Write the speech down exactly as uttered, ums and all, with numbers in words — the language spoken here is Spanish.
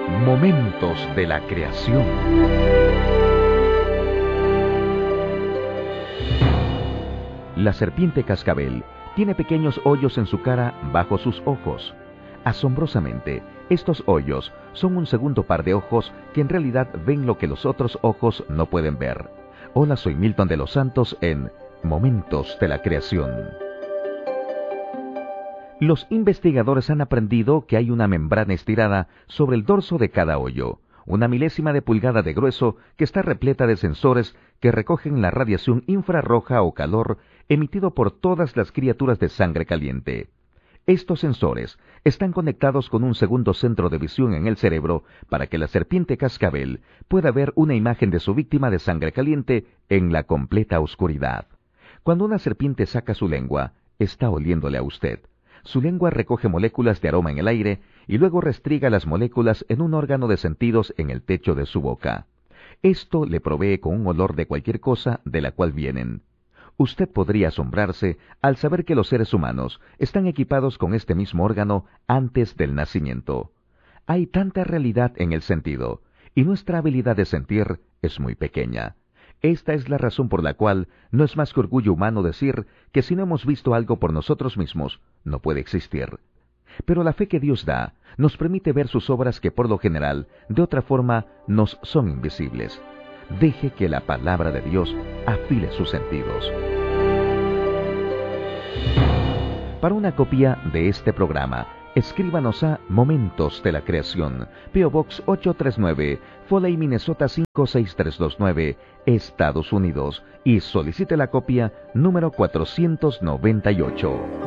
Momentos de la creación. La serpiente cascabel tiene pequeños hoyos en su cara bajo sus ojos. Asombrosamente, estos hoyos son un segundo par de ojos que en realidad ven lo que los otros ojos no pueden ver. Hola, soy Milton de los Santos en Momentos de la Creación. Los investigadores han aprendido que hay una membrana estirada sobre el dorso de cada hoyo, una milésima de pulgada de grueso que está repleta de sensores que recogen la radiación infrarroja o calor emitido por todas las criaturas de sangre caliente. Estos sensores están conectados con un segundo centro de visión en el cerebro para que la serpiente cascabel pueda ver una imagen de su víctima de sangre caliente en la completa oscuridad. Cuando una serpiente saca su lengua, está oliéndole a usted. Su lengua recoge moléculas de aroma en el aire y luego restriega las moléculas en un órgano de sentidos en el techo de su boca. Esto le provee con un olor de cualquier cosa de la cual vienen. Usted podría asombrarse al saber que los seres humanos están equipados con este mismo órgano antes del nacimiento. Hay tanta realidad en el sentido, y nuestra habilidad de sentir es muy pequeña. Esta es la razón por la cual no es más que orgullo humano decir que si no hemos visto algo por nosotros mismos, no puede existir. Pero la fe que Dios da nos permite ver sus obras que por lo general, de otra forma, nos son invisibles. Deje que la palabra de Dios afile sus sentidos. Para una copia de este programa, escríbanos a Momentos de la Creación, P O Box ocho tres nueve, Foley, Minnesota cinco seis tres dos nueve, Estados Unidos, y solicite la copia número cuatrocientos noventa y ocho.